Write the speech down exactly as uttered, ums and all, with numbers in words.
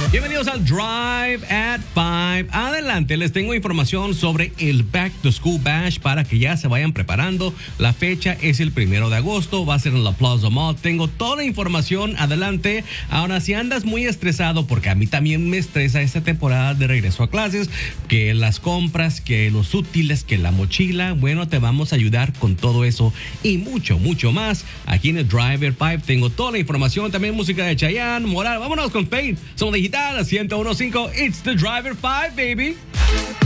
Bienvenidos al Drive at five. Adelante, les tengo información sobre el Back to School Bash para que ya se vayan preparando. La fecha es el primero de agosto, va a ser en la Plaza Mall. Tengo toda la información, adelante. Ahora, si andas muy estresado, porque a mí también me estresa esta temporada de regreso a clases, que las compras, que los útiles, que la mochila, bueno, te vamos a ayudar con todo eso y mucho, mucho más. Aquí en el Drive at five tengo toda la información, también música de Chayanne, Moral. Vámonos con Fade. Somos Digital a ciento uno punto cinco. It's the Drive at five, baby.